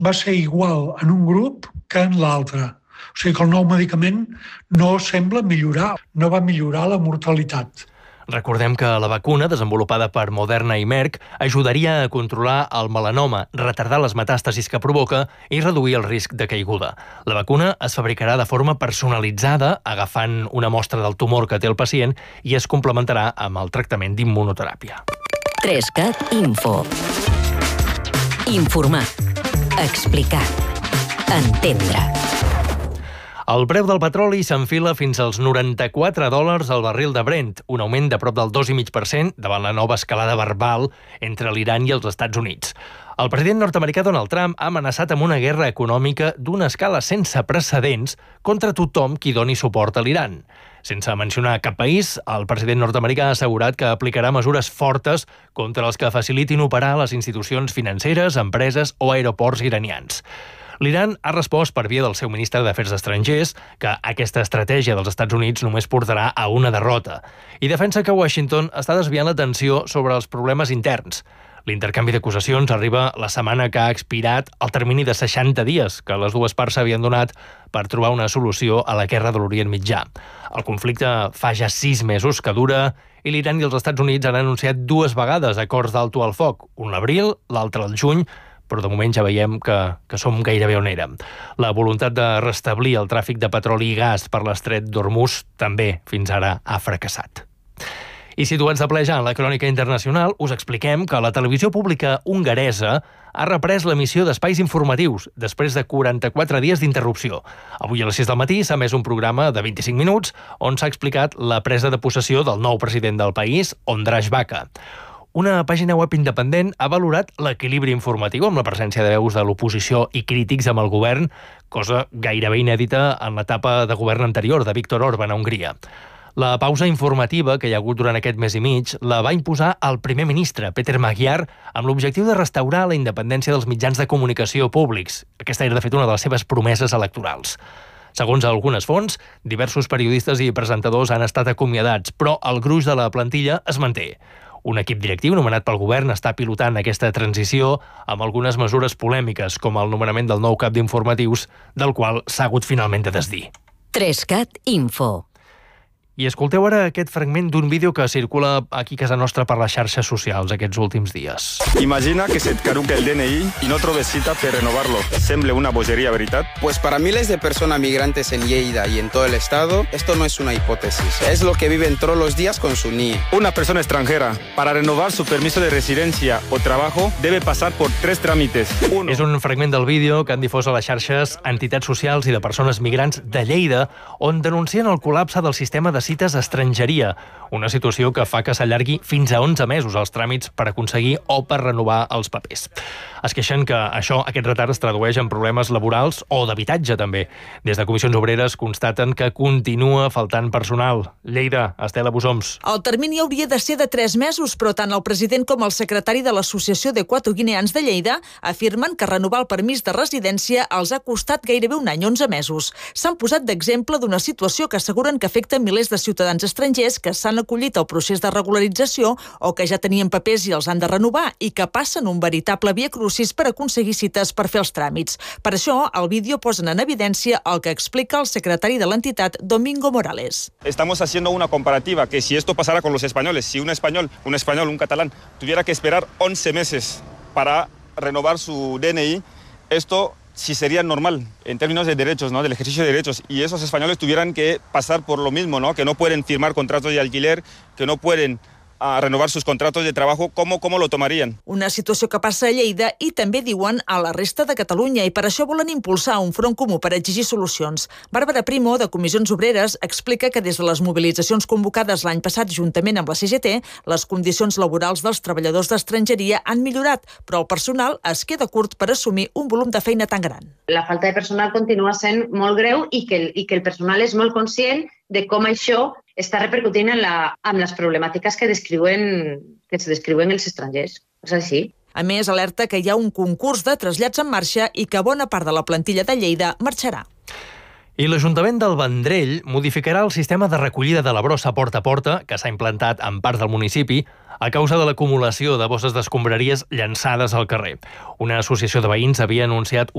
va ser igual en un grup que en l'altre. O sigui que el nou medicament no sembla millorar, no va millorar la mortalitat. Recordem que la vacuna, desenvolupada per Moderna i Merck, ajudaria a controlar el melanoma, retardar les metàstasis que provoca i reduir el risc de caiguda. La vacuna es fabricarà de forma personalitzada, agafant una mostra del tumor que té el pacient, i es complementarà amb el tractament d'immunoteràpia. 3CAT Info. Informar. Explicar. Entendre. El preu del petroli s'enfila fins als $94 al barril de Brent, un augment de prop del 2,5% davant la nova escalada verbal entre l'Iran i els Estats Units. El president nord-americà Donald Trump ha amenaçat amb una guerra econòmica d'una escala sense precedents contra tothom qui doni suport a l'Iran. Sense mencionar cap país, el president nord-americà ha assegurat que aplicarà mesures fortes contra els que facilitin operar les institucions financeres, empreses o aeroports iranians. L'Iran ha respost per via del seu ministre d'Afers Estrangers que aquesta estratègia dels Estats Units només portarà a una derrota i defensa que Washington està desviant l'atenció sobre els problemes interns. L'intercanvi d'acusacions arriba la setmana que ha expirat el termini de 60 dies que les dues parts havien donat per trobar una solució a la guerra de l'Orient Mitjà. El conflicte fa ja 6 mesos que dura i l'Iran i els Estats Units han anunciat 2 vegades acords d'alto al foc, un l'abril, l'altre al juny, però de moment ja veiem que som gairebé on érem. La voluntat de restablir el tràfic de petroli i gas per l'estret d'Hormuz també fins ara ha fracassat. I situats de ple ja en la crònica internacional, us expliquem que la televisió pública hongaresa ha reprès l'emissió d'espais informatius després de 44 dies d'interrupció. Avui a les 6 del matí s'ha emès un programa de 25 minuts on s'ha explicat la presa de possessió del nou president del país, Ondrej Vaka. Una pàgina web independent ha valorat l'equilibri informatiu amb la presència de veus de l'oposició i crítics amb el govern, cosa gairebé inèdita en l'etapa de govern anterior de Viktor Orbán a Hongria. La pausa informativa que hi ha hagut durant aquest mes i mig la va imposar el primer ministre, Peter Magyar, amb l'objectiu de restaurar la independència dels mitjans de comunicació públics. Aquesta era, de fet, una de les seves promeses electorals. Segons algunes fonts, diversos periodistes i presentadors han estat acomiadats, però el gruix de la plantilla es manté. Un equip directiu nomenat pel govern està pilotant aquesta transició amb algunes mesures polèmiques, com el nomenament del nou cap d'informatius, del qual s'ha hagut finalment de desdir. 3CAT Info. I escolteu ara aquest fragment d'un vídeo que circula aquí a casa nostra per les xarxes socials aquests últims dies. Imagina que se't caduca el DNI y no trobes cita per renovarlo. Sembla una bogería, ¿verdad? Pues para miles de personas migrantes en Lleida y en todo el estado, esto no es una hipótesis. Es lo que viven todos los días con su NIE. Una persona extranjera, para renovar su permiso de residencia o trabajo, debe pasar por 3 trámites. És un fragment del vídeo que han difós a les xarxes entitats socials i de persones migrants de Lleida, on denuncien el col·lapse del sistema de cites d'estrangeria, una situació que fa que s'allargui fins a 11 mesos els tràmits per aconseguir o per renovar els papers. Es queixen que aquest retard es tradueix en problemes laborals o d'habitatge també. Des de Comissions Obreres constaten que continua faltant personal. Lleida, Estela Busoms. El termini hauria de ser de 3 mesos, però tant el president com el secretari de l'Associació d'Equatoguineans de Lleida afirmen que renovar el permís de residència els ha costat gairebé un any, 11 mesos. S'han posat d'exemple d'una situació que asseguren que afecta milers de ciutadans estrangers que s'han acollit al procés de regularització o que ja tenien papers i els han de renovar i que passen un veritable viacrucis per aconseguir cites per fer els tràmits. Per això, al vídeo posen en evidència el que explica el secretari de l'entitat, Domingo Morales. Estamos haciendo una comparativa que si esto pasara con los españoles, si un español, un catalán, tuviera que esperar 11 meses para renovar su DNI, esto sí sería normal en términos de derechos, ¿no? Del ejercicio de derechos, y esos españoles tuvieran que pasar por lo mismo, ¿no? Que no pueden firmar contratos de alquiler, que no pueden renovar sus contratos de trabajo, ¿cómo lo tomarían? Una situació que passa a Lleida i també diuen a la resta de Catalunya, i per això volen impulsar un front comú per exigir solucions. Bàrbara Primo, de Comissions Obreres, explica que des de les mobilitzacions convocades l'any passat juntament amb la CGT, les condicions laborals dels treballadors d'estrangeria han millorat, però el personal es queda curt per assumir un volum de feina tan gran. La falta de personal continua sent molt greu i que el personal és molt conscient de com això està repercutint en les problemàtiques que es descriuen els estrangers. És així. A més, alerta que hi ha un concurs de trasllats en marxa i que bona part de la plantilla de Lleida marxarà. I l'Ajuntament del Vendrell modificarà el sistema de recollida de la brossa porta a porta que s'ha implantat en part del municipi a causa de l'acumulació de bosses d'escombraries llançades al carrer. Una associació de veïns havia anunciat